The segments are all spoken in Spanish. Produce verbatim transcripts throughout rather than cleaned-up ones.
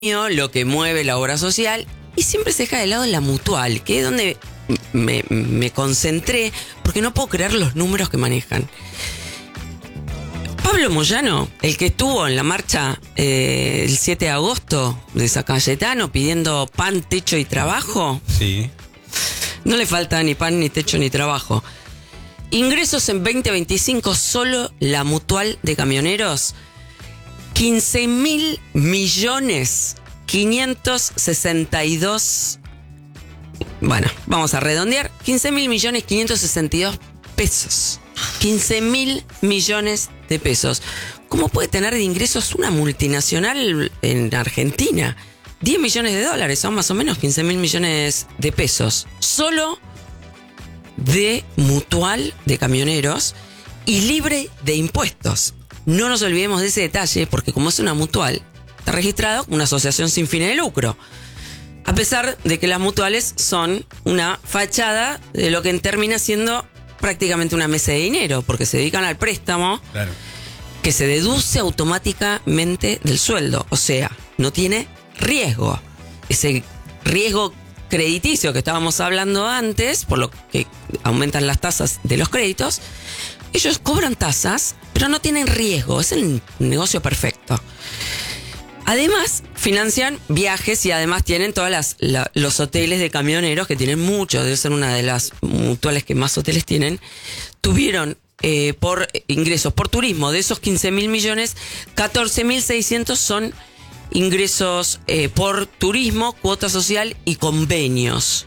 lo que mueve la obra social, y siempre se deja de lado la mutual, que es donde me, me concentré, porque no puedo creer los números que manejan. Pablo Moyano, el que estuvo en la marcha eh, el siete de agosto de San Cayetano pidiendo pan, techo y trabajo. Sí. No le falta ni pan, ni techo, ni trabajo. Ingresos en veinte veinticinco, solo la mutual de camioneros, quince mil millones quinientos sesenta y dos. Bueno, vamos a redondear. quince mil millones quinientos sesenta y dos pesos. quince mil millones de pesos. ¿Cómo puede tener de ingresos una multinacional en Argentina? diez millones de dólares, son más o menos quince mil millones de pesos. Solo de mutual de camioneros y libre de impuestos. No nos olvidemos de ese detalle, porque como es una mutual, está registrado como una asociación sin fines de lucro. A pesar de que las mutuales son una fachada de lo que termina siendo prácticamente una mesa de dinero, porque se dedican al préstamo, claro, que se deduce automáticamente del sueldo. O sea, no tiene riesgo. Ese riesgo crediticio que estábamos hablando antes, por lo que aumentan las tasas de los créditos, ellos cobran tasas, pero no tienen riesgo. Es el negocio perfecto. Además, financian viajes y además tienen todas las la, los hoteles de camioneros, que tienen muchos, debe ser una de las mutuales que más hoteles tienen. Tuvieron eh, por ingresos por turismo de esos quince mil millones, catorce mil seiscientos son ingresos eh, por turismo, cuota social y convenios.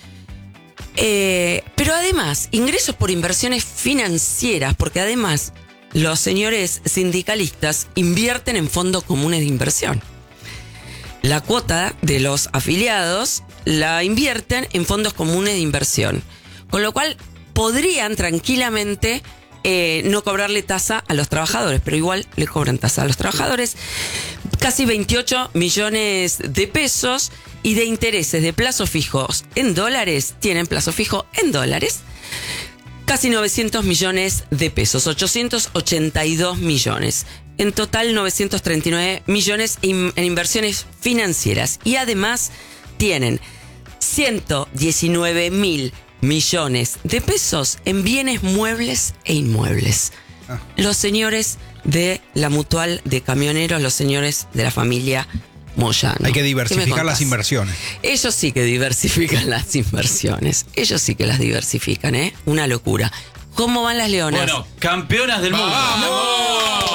Eh, pero además, ingresos por inversiones financieras, porque además los señores sindicalistas invierten en fondos comunes de inversión. La cuota de los afiliados la invierten en fondos comunes de inversión, con lo cual podrían tranquilamente eh, no cobrarle tasa a los trabajadores, pero igual le cobran tasa a los trabajadores. Casi veintiocho millones de pesos, y de intereses de plazo fijos en dólares, tienen plazo fijo en dólares, casi novecientos millones de pesos, ochocientos ochenta y dos millones. En total, novecientos treinta y nueve millones en inversiones financieras. Y además tienen ciento diecinueve mil millones de pesos en bienes muebles e inmuebles. Ah. Los señores de la mutual de camioneros, los señores de la familia Moyano. Hay que diversificar las inversiones. Ellos sí que diversifican las inversiones. Ellos sí que las diversifican, ¿eh? Una locura. ¿Cómo van las leonas? Bueno, campeonas del mundo. ¡Vamos!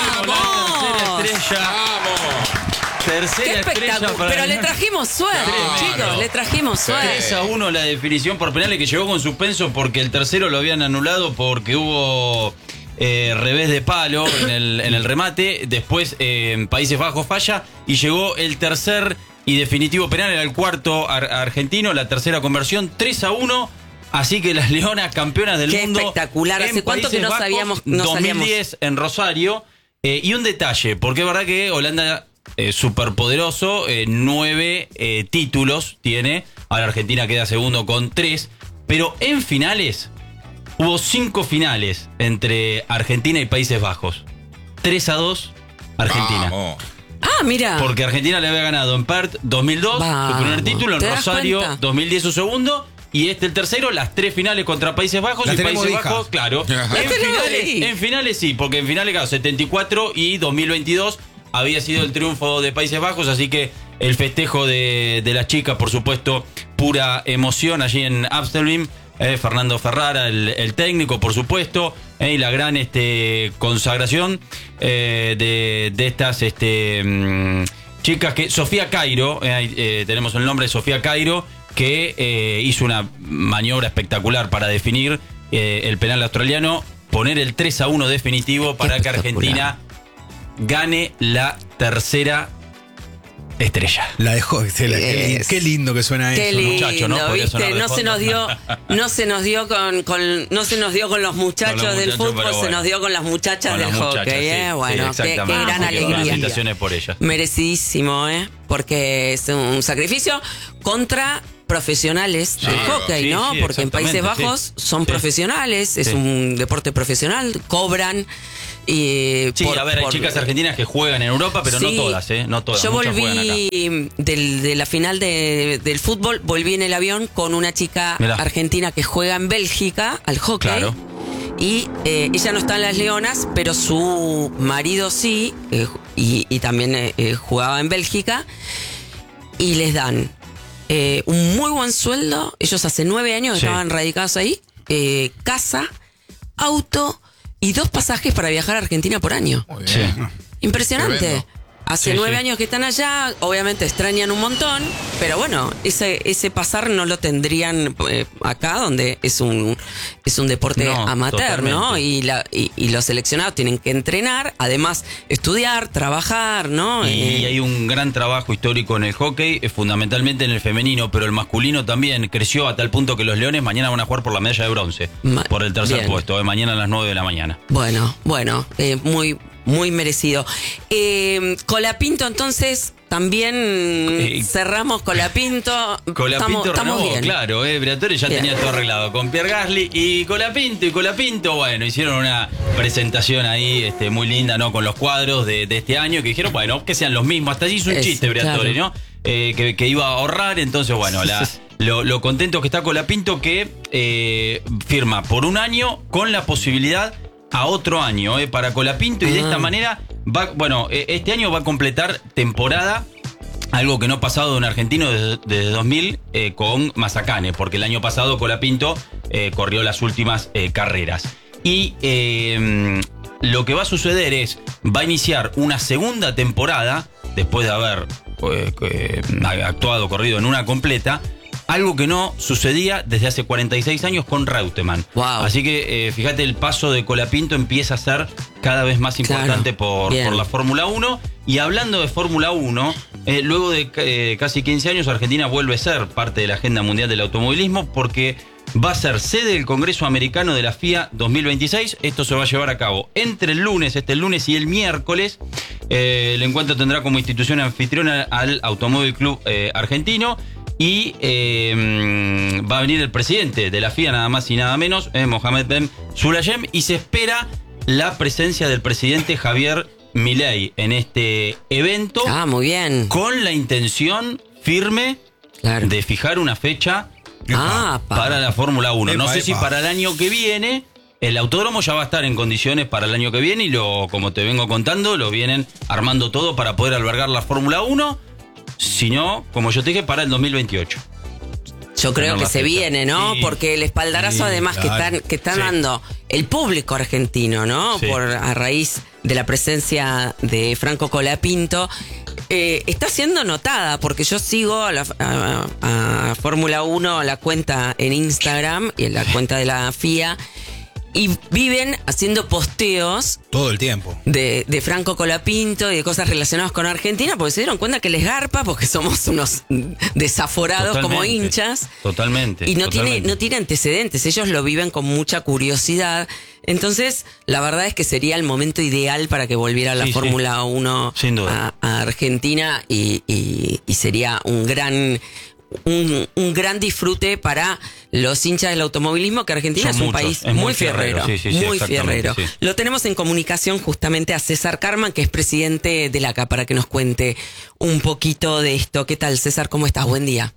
¡Vamos! Tercera estrella. ¡Vamos! Tercera estrella para Pero le trajimos suerte, no, chicos. No. Le trajimos suerte. tres a uno la definición por penales, que llegó con suspenso porque el tercero lo habían anulado porque hubo Eh, revés de palo en el, en el remate. Después eh, en Países Bajos falla y llegó el tercer y definitivo penal. Era el cuarto ar- argentino, la tercera conversión, tres a uno. Así que las leonas campeonas del Qué mundo. Espectacular. ¿Hace cuánto Países que no Bajos, sabíamos? No dos mil diez salíamos. En Rosario. Eh, y un detalle, porque es verdad que Holanda, eh, superpoderoso, eh, nueve eh, títulos tiene. Ahora Argentina queda segundo con tres. Pero en finales hubo cinco finales entre Argentina y Países Bajos. tres a dos, Argentina. Vamos. Ah, mira. Porque Argentina le había ganado en Perth dos mil dos, Vamos. su primer título, en ¿Te das Rosario cuenta? dos mil diez su segundo, y este el tercero, las tres finales contra Países Bajos. Las y tenemos Países hijas. Bajos, claro. En finales, en finales sí, porque en finales, claro, setenta y cuatro y dos mil veintidós había sido el triunfo de Países Bajos, así que el festejo de, de las chicas, por supuesto, pura emoción allí en Amsterdam. Eh, Fernando Ferrara, el, el técnico, por supuesto, eh, y la gran este, consagración eh, de, de estas este, mmm, chicas que... Sofía Cairo, eh, eh, tenemos el nombre de Sofía Cairo, que eh, hizo una maniobra espectacular para definir eh, el penal australiano, poner el tres a uno definitivo para que Argentina gane la tercera estrella. La dejó. Se la, qué, qué lindo que suena qué eso. Lindo, muchacho, ¿no? ¿Viste? No se nos dio, no se nos dio con, con, no se nos dio con los muchachos, con los del muchachos, fútbol, bueno, se nos dio con las muchachas con del hockey, muchachas, ¿eh? Sí, bueno, sí, qué, qué gran alegría. Felicitaciones por ellas. Merecidísimo, ¿eh? Porque es un sacrificio contra profesionales sí, del hockey, sí, ¿no? Sí, porque en Países Bajos sí, son sí. profesionales, es sí. un deporte profesional, cobran. Y sí, por, a ver, hay por, chicas argentinas que juegan en Europa, pero sí, no todas, ¿eh? No todas. Yo volví del, de la final de, del fútbol, volví en el avión con una chica Mirá. argentina que juega en Bélgica al hockey. Claro. Y eh, ella no está en las Leonas, pero su marido sí, eh, y, y también eh, jugaba en Bélgica. Y les dan eh, un muy buen sueldo. Ellos hace nueve años sí. estaban radicados ahí. Eh, casa, auto y dos pasajes para viajar a Argentina por año. Muy bien. Sí. Impresionante. Tremendo. Hace sí, nueve sí. años que están allá, obviamente extrañan un montón, pero bueno, ese ese pasar no lo tendrían eh, acá, donde es un es un deporte no, amateur, totalmente. ¿no? Y, la, y, y los seleccionados tienen que entrenar, además estudiar, trabajar, ¿no? Y, eh, y hay un gran trabajo histórico en el hockey, fundamentalmente en el femenino, pero el masculino también creció a tal punto que los Leones mañana van a jugar por la medalla de bronce, Ma- por el tercer bien. puesto, eh, mañana a las nueve de la mañana. Bueno, bueno, eh, muy... Muy merecido. Eh, Colapinto, entonces, también eh, cerramos Colapinto. Colapinto estamos, estamos renovó, bien. claro, eh, Briatore ya bien. tenía todo arreglado con Pierre Gasly y Colapinto y Colapinto, bueno, hicieron una presentación ahí este, muy linda, ¿no? Con los cuadros de, de este año que dijeron, bueno, que sean los mismos. Hasta allí hizo un es, chiste, Briatore, claro. ¿no? Eh, que, que iba a ahorrar, entonces, bueno, la, lo, lo contento que está Colapinto que eh, firma por un año con la posibilidad a otro año eh, para Colapinto y de esta manera va, bueno, eh, este año va a completar temporada, algo que no ha pasado de un argentino desde, desde dos mil eh, con Mazacane, porque el año pasado Colapinto eh, corrió las últimas eh, carreras. Y eh, lo que va a suceder es, va a iniciar una segunda temporada, después de haber eh, eh, actuado, corrido en una completa, algo que no sucedía desde hace cuarenta y seis años con Reutemann. Wow. Así que eh, fíjate, el paso de Colapinto empieza a ser cada vez más importante claro. por, por la Fórmula uno. Y hablando de Fórmula uno, eh, luego de eh, casi quince años, Argentina vuelve a ser parte de la agenda mundial del automovilismo porque va a ser sede del Congreso Americano de la F I A dos mil veintiséis. Esto se va a llevar a cabo entre el lunes, este el lunes y el miércoles. Eh, el encuentro tendrá como institución anfitriona al Automóvil Club eh, Argentino. Y eh, va a venir el presidente de la F I A, nada más y nada menos, eh, Mohamed Ben Sulayem, y se espera la presencia del presidente Javier Milei en este evento. Ah, muy bien. Con la intención firme claro. de fijar una fecha ah, para pa. la Fórmula uno. Epa, no sé epa. si para el año que viene. El autódromo ya va a estar en condiciones para el año que viene y lo, como te vengo contando, lo vienen armando todo para poder albergar la Fórmula uno. Si no, como yo te dije, para el dos mil veintiocho. Yo creo que se viene, ¿no? Sí. Porque el espaldarazo sí, además claro. que están, que están sí. dando el público argentino, ¿no? Sí. Por a raíz de la presencia de Franco Colapinto, eh, está siendo notada, porque yo sigo a, la, a, a Fórmula uno, la cuenta en Instagram y en la cuenta de la F I A, y viven haciendo posteos todo el tiempo de, de Franco Colapinto y de cosas relacionadas con Argentina, porque se dieron cuenta que les garpa, porque somos unos desaforados totalmente, como hinchas. Totalmente. Y no totalmente. tiene, no tiene antecedentes, ellos lo viven con mucha curiosidad. Entonces, la verdad es que sería el momento ideal para que volviera la sí, Fórmula sí. uno a, a Argentina y, y, y sería un gran... Un, un gran disfrute para los hinchas del automovilismo, que Argentina Son es un muchos, país es muy, muy fierrero, fierrero sí, sí, sí, muy fierrero. Sí. Lo tenemos en comunicación justamente a César Carman, que es presidente de la C A, para que nos cuente un poquito de esto. ¿Qué tal, César? ¿Cómo estás? Buen día.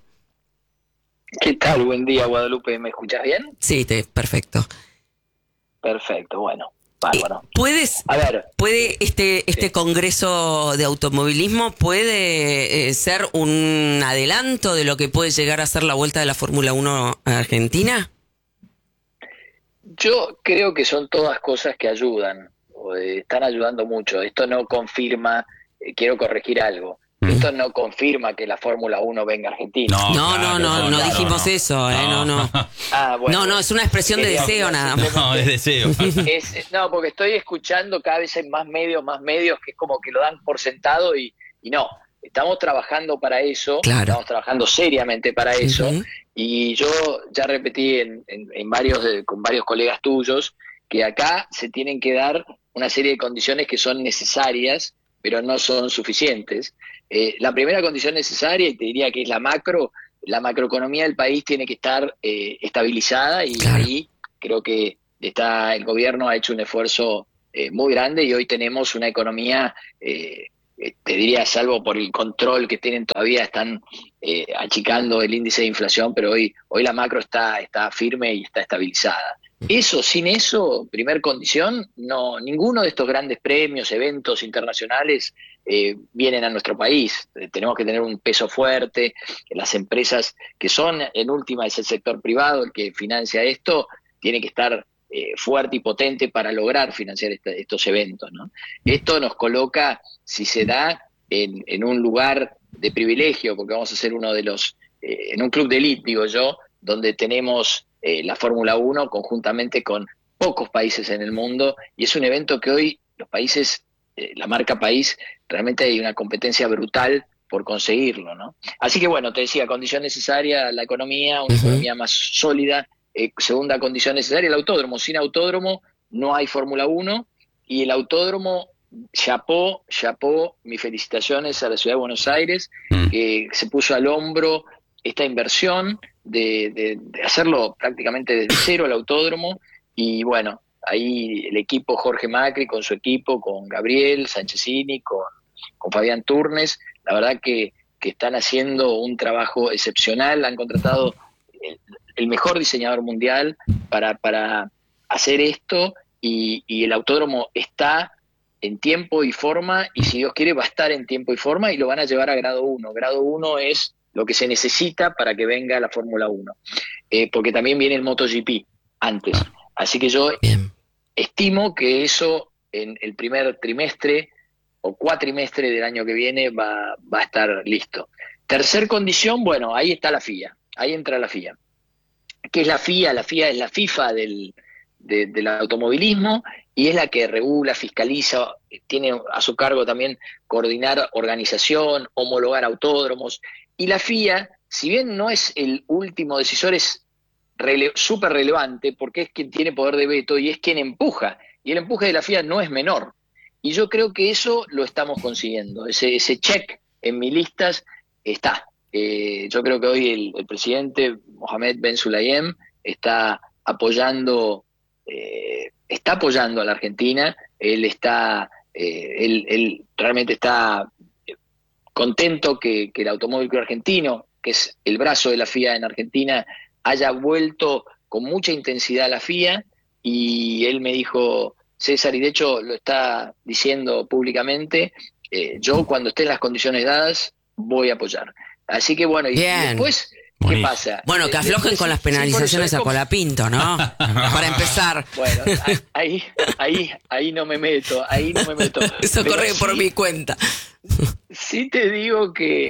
¿Qué tal? Buen día, Guadalupe. ¿Me escuchas bien? Sí, te, perfecto. Perfecto, bueno. Bárbaro. ¿Puedes, a ver, puede este este sí. congreso de automovilismo puede eh, ser un adelanto de lo que puede llegar a ser la vuelta de la Fórmula uno a Argentina? Yo creo que son todas cosas que ayudan, o, eh, están ayudando mucho. Esto no confirma, eh, quiero corregir algo. Esto no confirma que la Fórmula uno venga a Argentina. No, no, claro, no, no, no, no claro, dijimos no. eso, eh, no, no. Ah, bueno, no, no, es una expresión de deseo nada más. No, es deseo. Es, no, porque estoy escuchando cada vez hay más medios, más medios que es como que lo dan por sentado y, y no. Estamos trabajando para eso, claro. estamos trabajando seriamente para eso. Uh-huh. Y yo ya repetí en, en, en varios de, con varios colegas tuyos que acá se tienen que dar una serie de condiciones que son necesarias, pero no son suficientes. Eh, la primera condición necesaria, y te diría que es la macro, la macroeconomía del país tiene que estar eh, estabilizada y claro. ahí creo que está el gobierno ha hecho un esfuerzo eh, muy grande y hoy tenemos una economía, eh, te diría, salvo por el control que tienen todavía, están eh, achicando el índice de inflación, pero hoy, hoy la macro está, está firme y está estabilizada. Eso, sin eso, primer condición, no, ninguno de estos grandes premios, eventos internacionales eh, vienen a nuestro país. Eh, tenemos que tener un peso fuerte. Las empresas que son, en última, es el sector privado el que financia esto, tiene que estar eh, fuerte y potente para lograr financiar este, estos eventos, ¿no? Esto nos coloca, si se da, en, en un lugar de privilegio, porque vamos a ser uno de los, eh, en un club de élite, digo yo, donde tenemos Eh, la Fórmula uno conjuntamente con pocos países en el mundo, y es un evento que hoy los países, eh, la marca país, realmente hay una competencia brutal por conseguirlo, ¿no? Así que bueno, te decía, condición necesaria, la economía, una uh-huh. economía más sólida, eh, segunda condición necesaria, el autódromo. Sin autódromo no hay Fórmula uno, y el autódromo, chapó, chapó, mis felicitaciones a la Ciudad de Buenos Aires, uh-huh. que se puso al hombro esta inversión de, de, de hacerlo prácticamente desde cero al autódromo, y bueno, ahí el equipo Jorge Macri con su equipo, con Gabriel Sanchezini, con, con Fabián Turnes, la verdad que, que están haciendo un trabajo excepcional, han contratado el, el mejor diseñador mundial para, para hacer esto, y, y el autódromo está en tiempo y forma, y si Dios quiere va a estar en tiempo y forma, y lo van a llevar a grado uno. Grado uno es lo que se necesita para que venga la Fórmula uno, eh, porque también viene el MotoGP antes. Así que yo Bien. estimo que eso en el primer trimestre o cuatrimestre del año que viene va, va a estar listo. Tercer condición, bueno, ahí está la F I A, ahí entra la F I A. ¿Qué es la F I A? La F I A es la FIFA del, de, del automovilismo, y es la que regula, fiscaliza, tiene a su cargo también coordinar organización, homologar autódromos. Y la F I A, si bien no es el último decisor, es rele- súper relevante, porque es quien tiene poder de veto y es quien empuja. Y el empuje de la F I A no es menor. Y yo creo que eso lo estamos consiguiendo. Ese, ese check en mis listas está. Eh, yo creo que hoy el, el presidente Mohamed Ben Sulayem está apoyando, eh, está apoyando a la Argentina. Él está, eh, él, él realmente está contento que, que el Automóvil Club Argentino, que es el brazo de la F I A en Argentina, haya vuelto con mucha intensidad a la F I A, y él me dijo, César, y de hecho lo está diciendo públicamente, eh, yo cuando estén las condiciones dadas voy a apoyar. Así que bueno, y, y después, ¿qué Bonito. pasa? Bueno, que aflojen después, con las penalizaciones sí, a Colapinto, ¿no? Para empezar. Bueno, ahí, ahí, ahí no me meto, ahí no me meto. Eso corre sí, por mi cuenta. Sí te digo que,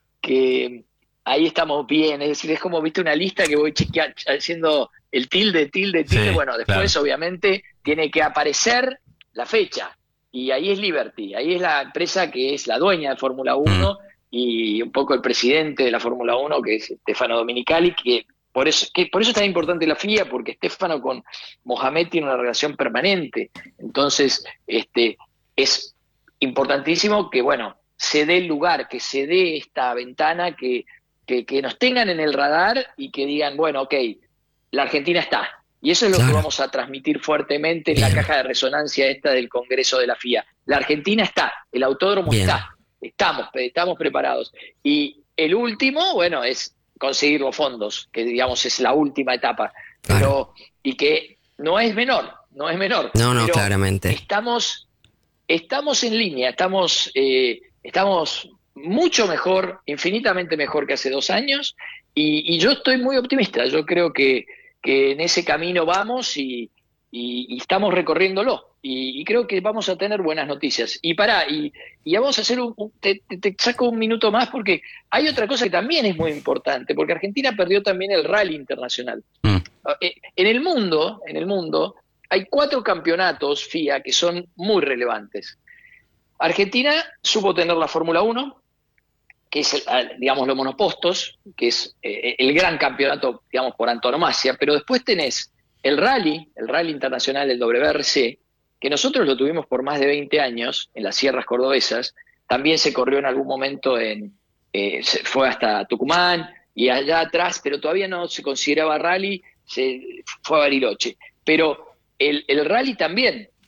que ahí estamos bien, es decir, es como, viste, una lista que voy chequeando, haciendo el tilde, tilde, tilde, sí, bueno, después claro. obviamente tiene que aparecer la fecha, y ahí es Liberty, ahí es la empresa que es la dueña de Fórmula uno, mm. y un poco el presidente de la Fórmula uno, que es Stefano Domenicali, que por eso, que por eso es tan importante la F I A, porque Stefano con Mohamed tiene una relación permanente, entonces este es importantísimo que, bueno, se dé el lugar, que se dé esta ventana, que, que, que nos tengan en el radar y que digan, bueno, ok, la Argentina está. Y eso es lo claro. que vamos a transmitir fuertemente en Bien. la caja de resonancia esta del Congreso de la F I A. La Argentina está, el autódromo Bien. está, estamos, estamos preparados. Y el último, bueno, es conseguir los fondos, que digamos es la última etapa. Claro. Pero, y que no es menor, no es menor. No, no, claramente. Estamos... Estamos en línea, estamos, eh, estamos mucho mejor, infinitamente mejor que hace dos años, y, y yo estoy muy optimista. Yo creo que, que en ese camino vamos y, y, y estamos recorriéndolo, y, y creo que vamos a tener buenas noticias. Y pará, y, y vamos a hacer un, un te, te saco un minuto más, porque hay otra cosa que también es muy importante, porque Argentina perdió también el rally internacional. Mm. En el mundo, en el mundo, hay cuatro campeonatos F I A que son muy relevantes. Argentina supo tener la Fórmula uno, que es, digamos, los monopostos, que es eh, el gran campeonato, digamos, por antonomasia, pero después tenés el rally, el rally internacional, el W R C, que nosotros lo tuvimos por más de veinte años en las sierras cordobesas, también se corrió en algún momento, en eh, se fue hasta Tucumán y allá atrás, pero todavía no se consideraba rally, se fue a Bariloche. Pero el, el rally también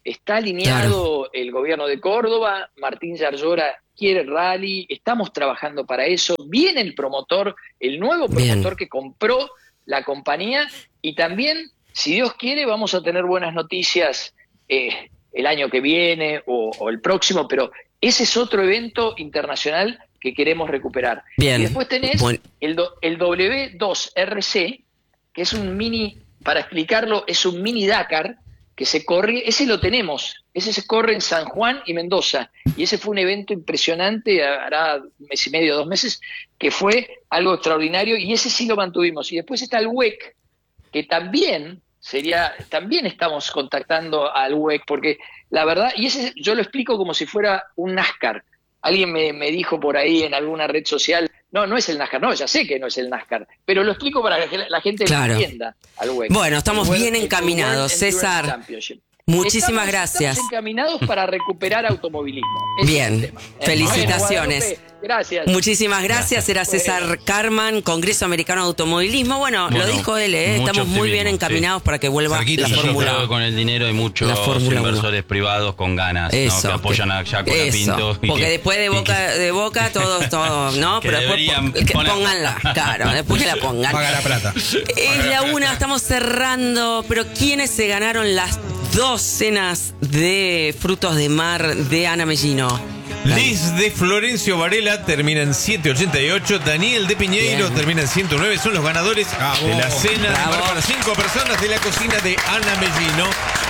está alineado claro. el gobierno de Córdoba, Martín Yarlora quiere rally, estamos trabajando para eso, viene el promotor, el nuevo promotor Bien. que compró la compañía, y también, si Dios quiere, vamos a tener buenas noticias eh, el año que viene o, o el próximo, pero ese es otro evento internacional que queremos recuperar. Bien. Y después tenés bueno. el, do, el W dos R C, que es un mini, para explicarlo, es un mini Dakar, que se corre, ese lo tenemos, ese se corre en San Juan y Mendoza, y ese fue un evento impresionante, hará un mes y medio, dos meses, que fue algo extraordinario, y ese sí lo mantuvimos. Y después está el W E C, que también sería, también estamos contactando al W E C, porque la verdad, y ese yo lo explico como si fuera un NASCAR. Alguien me, me dijo por ahí en alguna red social, no, no es el NASCAR, no, ya sé que no es el NASCAR, pero lo explico para que la gente claro. lo entienda al W E C. Bueno, estamos World, bien encaminados, César. Muchísimas estamos, gracias. Estamos encaminados para recuperar automovilismo. Ese bien, es felicitaciones. Gracias. Muchísimas gracias. Era César Carman, Congreso Americano de Automovilismo. Bueno, bueno lo dijo él, ¿eh? estamos muy bien encaminados sí. para que vuelva Cerquita, la Fórmula uno. Con el dinero hay muchos inversores uno. privados con ganas, ¿no? que apoyan a Jaco Lapinto. Porque que, después de Boca, que, de Boca todos, todo, ¿no? Pero después que pónganla, claro, después que la pongan. Paga la plata. Es la una, estamos cerrando, pero ¿quiénes se ganaron las dos cenas de frutos de mar de Ana Mellino? Liz de Florencio Varela termina en ciento ochenta y ocho. Daniel de Piñeiro Bien. termina en ciento nueve. Son los ganadores Bravo. de la cena Bravo. de mar para cinco personas de la cocina de Ana Mellino.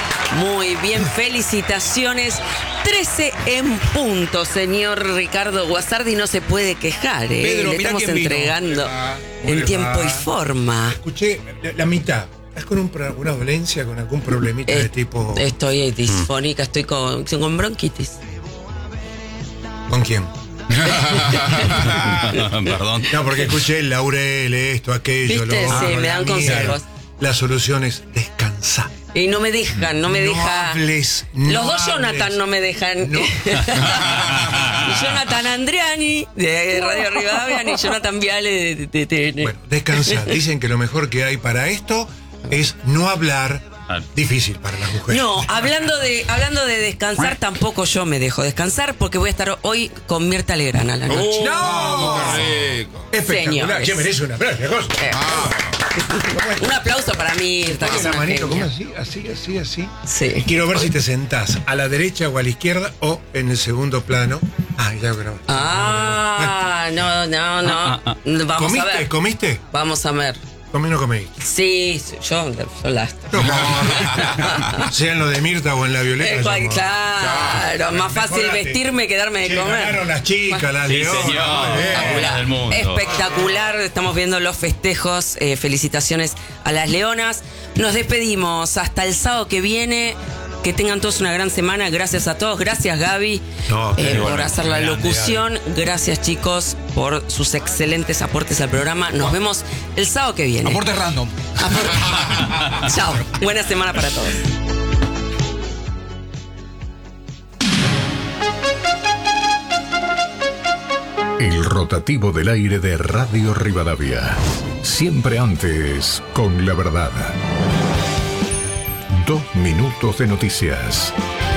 Muy bien, felicitaciones. trece en punto, señor Ricardo Guasardi. No se puede quejar, ¿eh? Pedro, Le estamos entregando va, en tiempo va. y forma. Escuché la, la mitad. ¿Estás con un, una dolencia, con algún problemita eh, de tipo...? Estoy disfónica, estoy con, con bronquitis. ¿Con quién? Perdón. No, porque escuché el laurel, esto, aquello. ¿Viste? Lo, sí, me dan consejos. La solución es descansar. Y no me dejan, no me no deja. Hables, no Los dos hables. Jonathan no me dejan. No. Y Jonathan Andriani de Radio Rivadavia y Jonathan Viale de T T N. Bueno, descansa. Dicen que lo mejor que hay para esto es no hablar. Difícil para las mujeres. No, hablando de hablando de descansar, tampoco yo me dejo descansar porque voy a estar hoy con Mirta Legrand a la noche. Oh, ¡No! Espectacular. ¿Qué merece un aplauso? Eh. Ah. Un aplauso para Mirta. Esa manito, ¿cómo así? Así, así, así. Sí. Quiero ver si te sentás a la derecha o a la izquierda o en el segundo plano. Ah, ya lo grabé. Ah, no, no, no. Ah, ah, ah. Vamos ¿Comiste? a ver. ¿Comiste? Vamos a ver. ¿Comí o no comí? Sí, yo, yo las. Sea en lo de Mirta o en la Violeta. Eh, claro, claro, más fácil mejorate. vestirme que darme de Se comer. Ganaron las chicas, las sí, leonas. Espectacular. Mundo. Espectacular, estamos viendo los festejos. Eh, felicitaciones a las leonas. Nos despedimos hasta el sábado que viene. Que tengan todos una gran semana. Gracias a todos. Gracias, Gaby, no, eh, por bueno, hacer la grande, locución. Gaby. Gracias, chicos, por sus excelentes aportes al programa. Nos vemos el sábado que viene. Aportes random. Aporte... Chao. Buena semana para todos. El rotativo del aire de Radio Rivadavia. Siempre antes, con la verdad. Dos minutos de noticias.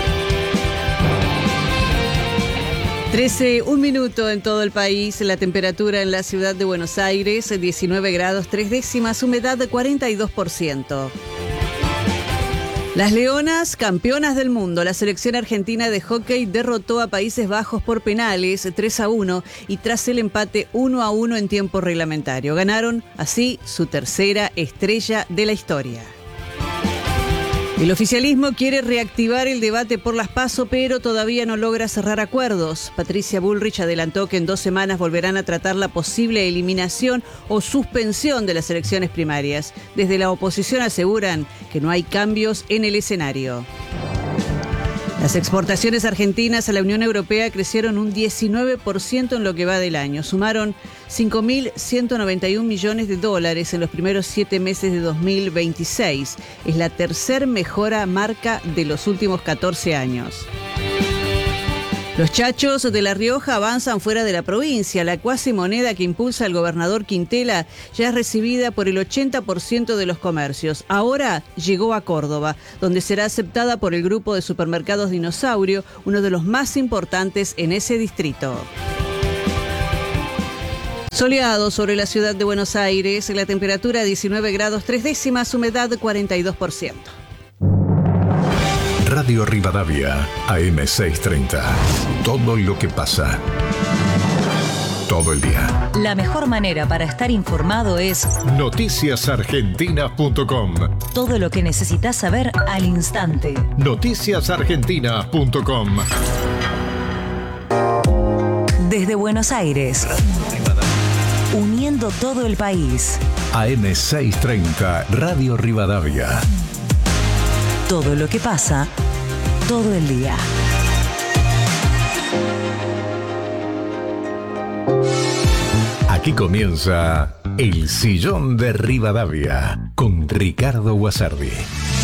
trece, un minuto en todo el país. La temperatura en la ciudad de Buenos Aires, diecinueve grados, tres décimas, humedad de cuarenta y dos por ciento. Las Leonas, campeonas del mundo. La selección argentina de hockey derrotó a Países Bajos por penales tres a uno y tras el empate uno a uno en tiempo reglamentario. Ganaron así su tercera estrella de la historia. El oficialismo quiere reactivar el debate por las PASO, pero todavía no logra cerrar acuerdos. Patricia Bullrich adelantó que en dos semanas volverán a tratar la posible eliminación o suspensión de las elecciones primarias. Desde la oposición aseguran que no hay cambios en el escenario. Las exportaciones argentinas a la Unión Europea crecieron un diecinueve por ciento en lo que va del año. Sumaron cinco mil ciento noventa y un millones de dólares en los primeros siete meses de dos mil veintiséis. Es la tercer mejora marca de los últimos catorce años. Los chachos de La Rioja avanzan fuera de la provincia. La cuasi moneda que impulsa el gobernador Quintela ya es recibida por el ochenta por ciento de los comercios. Ahora llegó a Córdoba, donde será aceptada por el grupo de supermercados Dinosaurio, uno de los más importantes en ese distrito. Soleado sobre la ciudad de Buenos Aires, la temperatura diecinueve grados tres décimas, humedad cuarenta y dos por ciento. Radio Rivadavia, A M seiscientos treinta. Todo lo que pasa. Todo el día. La mejor manera para estar informado es noticias argentinas punto com. Todo lo que necesitas saber al instante. noticias argentinas punto com. Desde Buenos Aires. Uniendo todo el país. A M seiscientos treinta, Radio Rivadavia. Todo lo que pasa, todo el día. Aquí comienza El Sillón de Rivadavia con Ricardo Guasardi.